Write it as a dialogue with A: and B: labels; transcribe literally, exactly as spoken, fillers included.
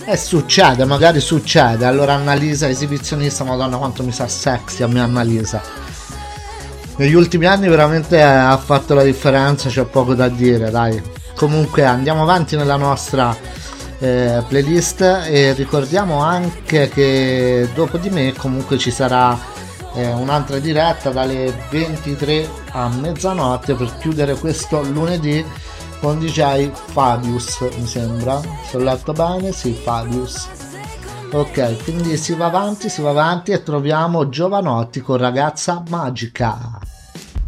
A: E succede, magari succede. Allora Annalisa, esibizionista, madonna quanto mi sa sexy a me Annalisa. Negli ultimi anni veramente ha fatto la differenza, c'è poco da dire, dai. Comunque andiamo avanti nella nostra eh, playlist e ricordiamo anche che dopo di me comunque ci sarà eh, un'altra diretta dalle ventitré a mezzanotte per chiudere questo lunedì con D J Fabius, mi sembra, se ho letto bene, sì, Fabius. Ok, quindi si va avanti, si va avanti e troviamo Giovanotti con Ragazza Magica.